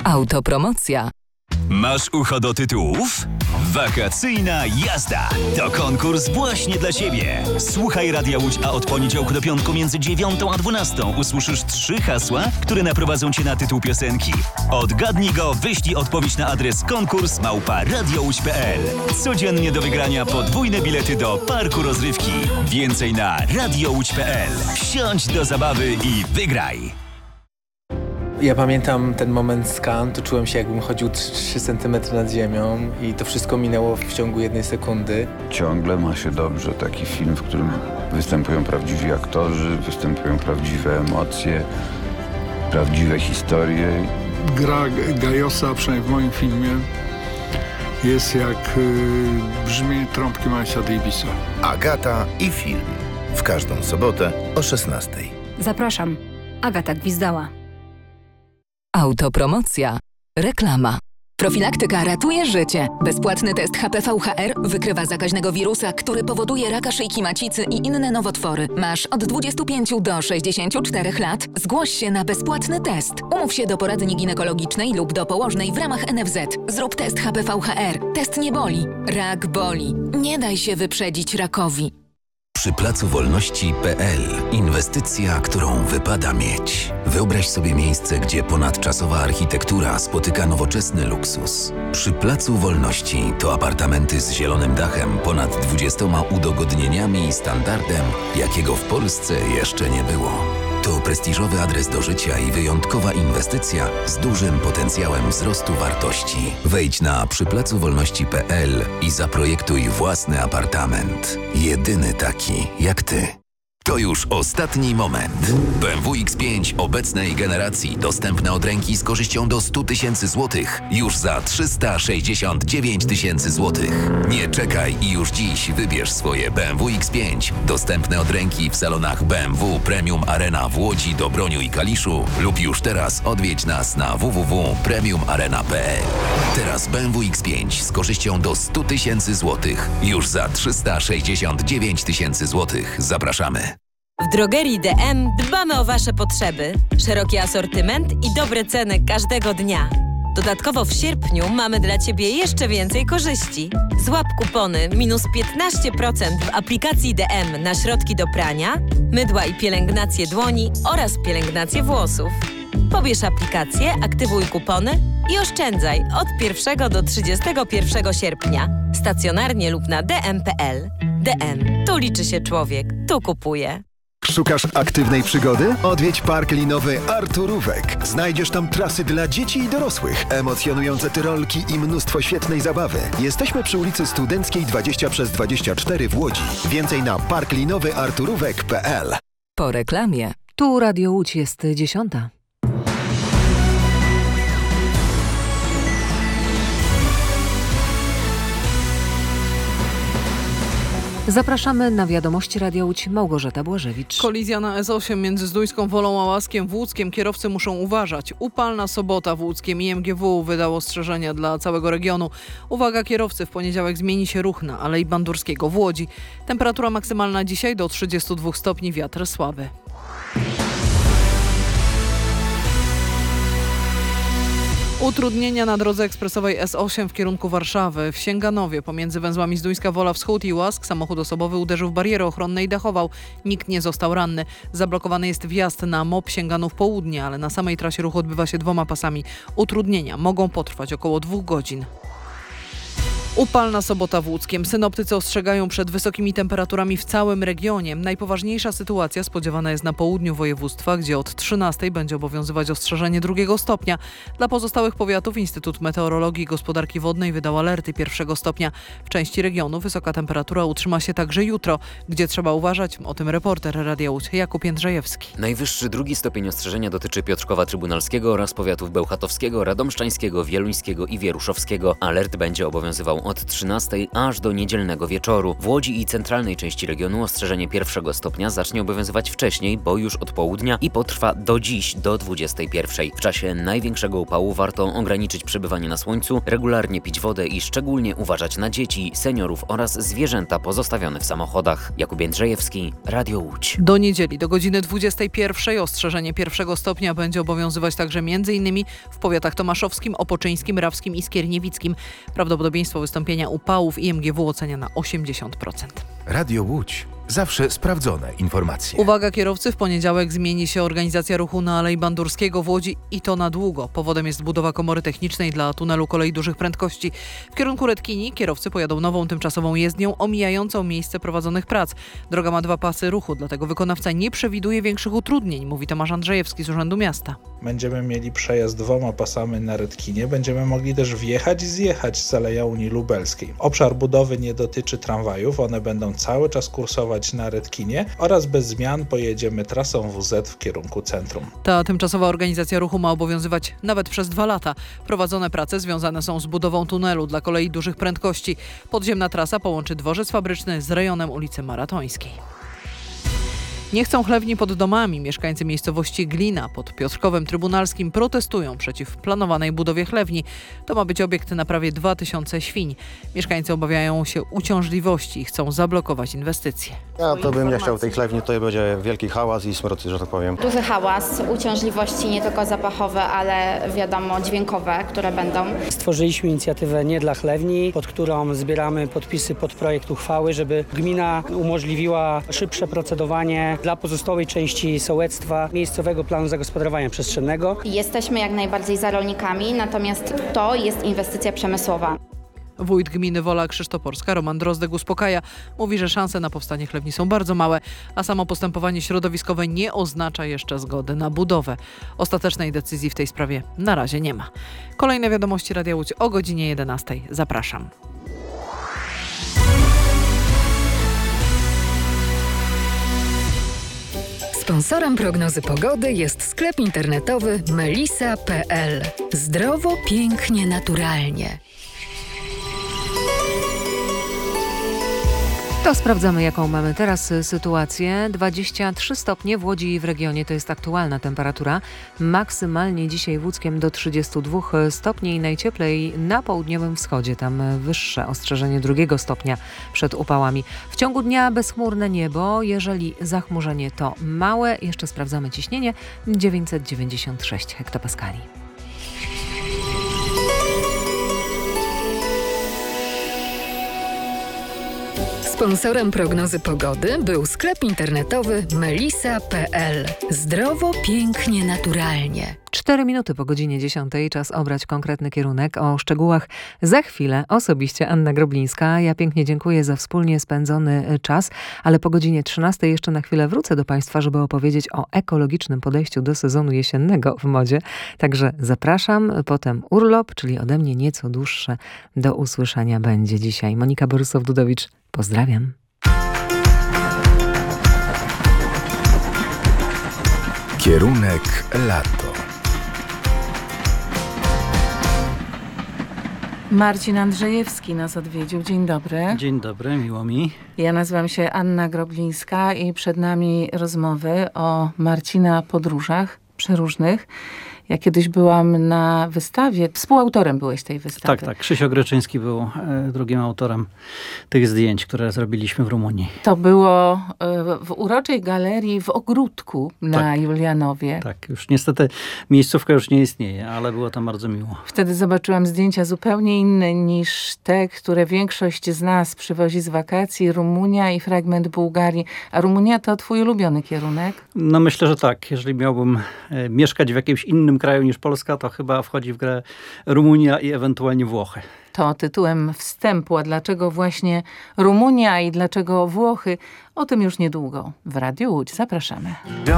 Autopromocja. Masz ucho do tytułów? Wakacyjna jazda to konkurs właśnie dla Ciebie. Słuchaj Radia Łódź, a od poniedziałku do piątku między 9 a 12 usłyszysz 3 hasła, które naprowadzą Cię na tytuł piosenki. Odgadnij go, wyślij odpowiedź na adres konkurs@radiołódź.pl. Codziennie do wygrania podwójne bilety do parku rozrywki. Więcej na radiołódź.pl. Wsiądź do zabawy i wygraj! Ja pamiętam ten moment z Cannes, to czułem się, jakbym chodził 3 cm nad ziemią i to wszystko minęło w ciągu 1 sekundy. Ciągle ma się dobrze taki film, w którym występują prawdziwi aktorzy, występują prawdziwe emocje, prawdziwe historie. Gra Gajosa, przynajmniej w moim filmie, jest jak brzmienie trąbki Milesa Davisa. Agata i film. W każdą sobotę o 16:00. Zapraszam. Agata Gwizdała. Autopromocja. Reklama. Profilaktyka ratuje życie. Bezpłatny test HPV-HR wykrywa zakaźnego wirusa, który powoduje raka szyjki macicy i inne nowotwory. Masz od 25 do 64 lat. Zgłoś się na bezpłatny test. Umów się do poradni ginekologicznej lub do położnej w ramach NFZ. Zrób test HPV-HR. Test nie boli. Rak boli. Nie daj się wyprzedzić rakowi. Przy Placu Wolności.pl. Inwestycja, którą wypada mieć. Wyobraź sobie miejsce, gdzie ponadczasowa architektura spotyka nowoczesny luksus. Przy Placu Wolności to apartamenty z zielonym dachem, ponad 20 udogodnieniami i standardem, jakiego w Polsce jeszcze nie było. To prestiżowy adres do życia i wyjątkowa inwestycja z dużym potencjałem wzrostu wartości. Wejdź na przyplacowolności.pl i zaprojektuj własny apartament. Jedyny taki jak ty. To już ostatni moment. BMW X5 obecnej generacji dostępne od ręki z korzyścią do 100 tysięcy złotych już za 369 tysięcy złotych. Nie czekaj i już dziś wybierz swoje BMW X5 dostępne od ręki w salonach BMW Premium Arena w Łodzi, Dobroniu i Kaliszu lub już teraz odwiedź nas na www.premiumarena.pl. Teraz BMW X5 z korzyścią do 100 tysięcy złotych już za 369 tysięcy złotych. Zapraszamy. W drogerii DM dbamy o Wasze potrzeby. Szeroki asortyment i dobre ceny każdego dnia. Dodatkowo w sierpniu mamy dla Ciebie jeszcze więcej korzyści. Złap kupony minus 15% w aplikacji DM na środki do prania, mydła i pielęgnację dłoni oraz pielęgnację włosów. Pobierz aplikację, aktywuj kupony i oszczędzaj od 1 do 31 sierpnia. Stacjonarnie lub na dm.pl. DM. Tu liczy się człowiek. Tu kupuje. Szukasz aktywnej przygody? Odwiedź park linowy Arturówek. Znajdziesz tam trasy dla dzieci i dorosłych, emocjonujące tyrolki i mnóstwo świetnej zabawy. Jesteśmy przy ulicy Studenckiej 20/24 w Łodzi. Więcej na parklinowyarturówek.pl. Po reklamie. Tu Radio Łódź jest 10:00. Zapraszamy na wiadomości Radia Łódź. Małgorzata Błażewicz. Kolizja na S8 między Zduńską Wolą a Łaskiem w Łódzkiem. Kierowcy muszą uważać. Upalna sobota w Łódzkiem. IMGW wydało ostrzeżenia dla całego regionu. Uwaga kierowcy, w poniedziałek zmieni się ruch na Alei Bandurskiego w Łodzi. Temperatura maksymalna dzisiaj do 32 stopni, wiatr słaby. Utrudnienia na drodze ekspresowej S8 w kierunku Warszawy. W Sięganowie pomiędzy węzłami Zduńska Wola Wschód i Łask samochód osobowy uderzył w barierę ochronną i dachował. Nikt nie został ranny. Zablokowany jest wjazd na MOP Sięganów Południe, ale na samej trasie ruch odbywa się 2 pasami. Utrudnienia mogą potrwać około 2 godzin. Upalna sobota w Łódzkiem. Synoptycy ostrzegają przed wysokimi temperaturami w całym regionie. Najpoważniejsza sytuacja spodziewana jest na południu województwa, gdzie od 13 będzie obowiązywać ostrzeżenie 2 stopnia. Dla pozostałych powiatów Instytut Meteorologii i Gospodarki Wodnej wydał alerty 1 stopnia. W części regionu wysoka temperatura utrzyma się także jutro, gdzie trzeba uważać. O tym reporter Radia Łódź Jakub Jędrzejewski. Najwyższy 2 stopień ostrzeżenia dotyczy Piotrkowa Trybunalskiego oraz powiatów bełchatowskiego, radomszczańskiego, wieluńskiego i wieruszowskiego. Alert będzie obowiązywał od 13 aż do niedzielnego wieczoru. W Łodzi i centralnej części regionu ostrzeżenie 1. stopnia zacznie obowiązywać wcześniej, bo już od południa i potrwa do dziś, do 21. W czasie największego upału warto ograniczyć przebywanie na słońcu, regularnie pić wodę i szczególnie uważać na dzieci, seniorów oraz zwierzęta pozostawione w samochodach. Jakub Jędrzejewski, Radio Łódź. Do niedzieli, do godziny 21 ostrzeżenie 1. stopnia będzie obowiązywać także m.in. w powiatach tomaszowskim, opoczyńskim, rawskim i skierniewickim. Prawdopodobieństwo wystąpienia upałów IMGW ocenia na 80%. Radio Łódź. Zawsze sprawdzone informacje. Uwaga kierowcy, w poniedziałek zmieni się organizacja ruchu na Alei Bandurskiego w Łodzi i to na długo. Powodem jest budowa komory technicznej dla tunelu kolei dużych prędkości. W kierunku Redkini kierowcy pojadą nową tymczasową jezdnią omijającą miejsce prowadzonych prac. Droga ma 2 pasy ruchu, dlatego wykonawca nie przewiduje większych utrudnień, mówi Tomasz Andrzejewski z Urzędu Miasta. Będziemy mieli przejazd 2 pasami na Redkinie. Będziemy mogli też wjechać i zjechać z Aleja Unii Lubelskiej. Obszar budowy nie dotyczy tramwajów, one będą cały czas kursować na Redkinie oraz bez zmian pojedziemy trasą WZ w kierunku centrum. Ta tymczasowa organizacja ruchu ma obowiązywać nawet przez 2 lata. Prowadzone prace związane są z budową tunelu dla kolei dużych prędkości. Podziemna trasa połączy dworzec fabryczny z rejonem ulicy Maratońskiej. Nie chcą chlewni pod domami. Mieszkańcy miejscowości Glina pod Piotrkowem Trybunalskim protestują przeciw planowanej budowie chlewni. To ma być obiekt na prawie 2000 świń. Mieszkańcy obawiają się uciążliwości i chcą zablokować inwestycje. Ja to bym nie chciał tej chlewni, tutaj będzie wielki hałas i smród, że tak powiem. Duży hałas, uciążliwości nie tylko zapachowe, ale wiadomo dźwiękowe, które będą. Stworzyliśmy inicjatywę Nie dla chlewni, pod którą zbieramy podpisy pod projekt uchwały, żeby gmina umożliwiła szybsze procedowanie dla pozostałej części sołectwa miejscowego planu zagospodarowania przestrzennego. Jesteśmy jak najbardziej za rolnikami, natomiast to jest inwestycja przemysłowa. Wójt gminy Wola Krzysztoporska Roman Drozdek uspokaja. Mówi, że szanse na powstanie chlewni są bardzo małe, a samo postępowanie środowiskowe nie oznacza jeszcze zgody na budowę. Ostatecznej decyzji w tej sprawie na razie nie ma. Kolejne wiadomości Radia Łódź o godzinie 11. Zapraszam. Sponsorem prognozy pogody jest sklep internetowy melisa.pl. Zdrowo, pięknie, naturalnie. To sprawdzamy, jaką mamy teraz sytuację. 23 stopnie w Łodzi i w regionie to jest aktualna temperatura. Maksymalnie dzisiaj w Łódzkiem do 32 stopni i najcieplej na południowym wschodzie. Tam wyższe ostrzeżenie 2 stopnia przed upałami. W ciągu dnia bezchmurne niebo. Jeżeli zachmurzenie to małe, jeszcze sprawdzamy ciśnienie 996 hektopaskali. Sponsorem prognozy pogody był sklep internetowy melisa.pl. Zdrowo, pięknie, naturalnie. 4 minuty po godzinie 10. Czas obrać konkretny kierunek. O szczegółach za chwilę osobiście Anna Groblińska. Ja pięknie dziękuję za wspólnie spędzony czas, ale po godzinie 13 jeszcze na chwilę wrócę do Państwa, żeby opowiedzieć o ekologicznym podejściu do sezonu jesiennego w modzie. Także zapraszam. Potem urlop, czyli ode mnie nieco dłuższe. Do usłyszenia będzie dzisiaj. Monika Borysow-Dudowicz. Pozdrawiam. Kierunek lato. Marcin Andrzejewski nas odwiedził. Dzień dobry. Dzień dobry, miło mi. Ja nazywam się Anna Groblińska i przed nami rozmowy o Marcina podróżach przeróżnych. Ja kiedyś byłam na wystawie, współautorem byłeś tej wystawy. Tak. Krzysiek Greczyński był drugim autorem tych zdjęć, które zrobiliśmy w Rumunii. To było w uroczej galerii w ogródku na Julianowie. Tak, już niestety miejscówka już nie istnieje, ale było tam bardzo miło. Wtedy zobaczyłam zdjęcia zupełnie inne niż te, które większość z nas przywozi z wakacji. Rumunia i fragment Bułgarii. A Rumunia to twój ulubiony kierunek? No myślę, że tak. Jeżeli miałbym mieszkać w jakimś innym kraju niż Polska, to chyba wchodzi w grę Rumunia i ewentualnie Włochy. To tytułem wstępu, a dlaczego właśnie Rumunia i dlaczego Włochy? O tym już niedługo w Radiu Łódź. Zapraszamy.